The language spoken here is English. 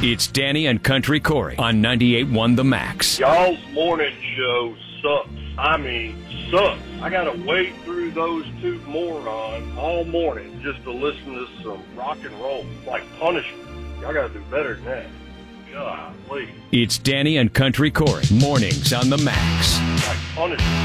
It's Danny and Country Corey on 98.1 The Max. Y'all's morning show sucks. I mean, sucks. I gotta wade through those two morons all morning just to listen to some rock and roll. Like punishment. Y'all gotta do better than that. Golly. It's Danny and Country Corey. Mornings on The Max. Like punishment.